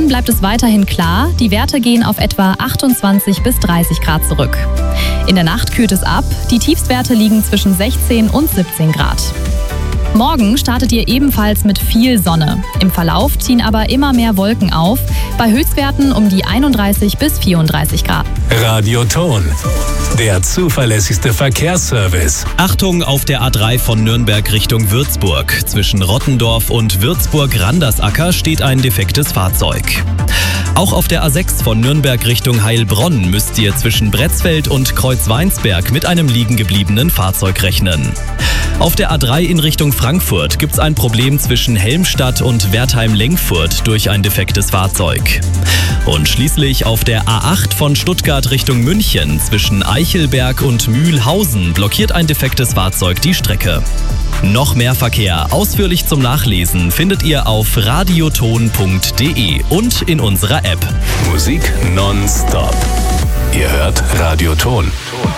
Norden bleibt es weiterhin klar. Die Werte gehen auf etwa 28 bis 30 Grad zurück. In der Nacht kühlt es ab. Die Tiefstwerte liegen zwischen 16 und 17 Grad. Morgen startet ihr ebenfalls mit viel Sonne. Im Verlauf ziehen aber immer mehr Wolken auf, bei Höchstwerten um die 31 bis 34 Grad. Radioton, der zuverlässigste Verkehrsservice. Achtung, auf der A3 von Nürnberg Richtung Würzburg. Zwischen Rottendorf und Würzburg-Randersacker steht ein defektes Fahrzeug. Auch auf der A6 von Nürnberg Richtung Heilbronn müsst ihr zwischen Bretzfeld und Kreuzweinsberg mit einem liegengebliebenen Fahrzeug rechnen. Auf der A3 in Richtung Frankfurt gibt's ein Problem zwischen Helmstadt und Wertheim-Lenkfurt durch ein defektes Fahrzeug. Und schließlich auf der A8 von Stuttgart Richtung München zwischen Eichelberg und Mühlhausen blockiert ein defektes Fahrzeug die Strecke. Noch mehr Verkehr ausführlich zum Nachlesen findet ihr auf radioton.de und in unserer App. Musik nonstop. Ihr hört Radioton.